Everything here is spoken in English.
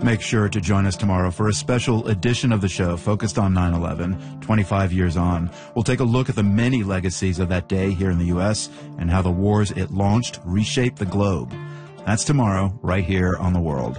Make sure to join us tomorrow for a special edition of the show focused on 9/11, 25 years on. We'll take a look at the many legacies of that day here in the U.S. and how the wars it launched reshaped the globe. That's tomorrow, right here on The World.